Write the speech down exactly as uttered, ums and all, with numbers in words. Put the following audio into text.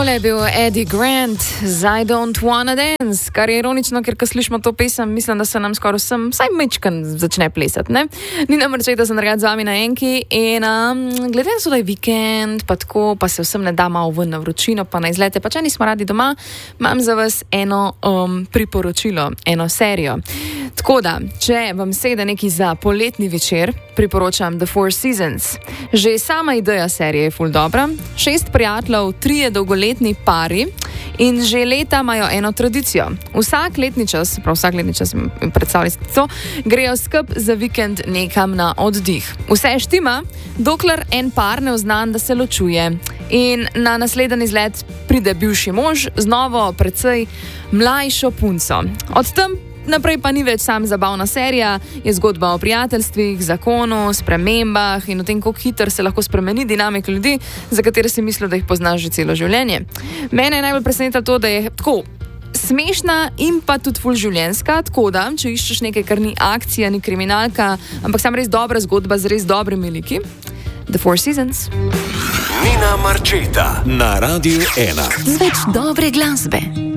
Tole je bil Eddie Grant z I Don't Wanna Dance, kar je ironično, ker ko slišimo to pesem, mislim, da se nam skoraj vsem, vsaj mečkan začne plesati, ne? Nina Marčeta sem nargad z vami na Enki in um, glede na to, da je vikend, pa tako, pa se vsem ne da malo ven na vročino, pa na izlete, pa če nismo radi doma, imam za vas eno um, priporočilo, eno serijo. Tako da, če vam sede neki za poletni večer, priporočam The Four Seasons. Že sama ideja serije je ful dobra. Šest prijateljev, trije dolgoletni pari in že leta imajo eno tradicijo. Vsak letni čas, prav vsak letni čas predstavljate to, grejo skup za vikend nekam na oddih. Vse štima, dokler en par ne oznan, da se ločuje. In na naslednji izlet pride bivši mož z novo, precej mlajšo punco. Od tam naprej pa ni več sam zabavna serija, je zgodba o prijateljstvih, zakonu, spremembah in o tem, kako hitro se lahko spremeni dinamika ljudi, za katere si mislil, da jih poznaš že celo življenje. Mene je najbolj presenetilo to, da je tako smešna in pa tudi ful življenjska, tako da, če iščeš nekaj, kar ni akcija, ni kriminalka, ampak sam res dobra zgodba z res dobrimi liki, The Four Seasons. Nina Marčeta na Radiu ena. Z več dobre glasbe.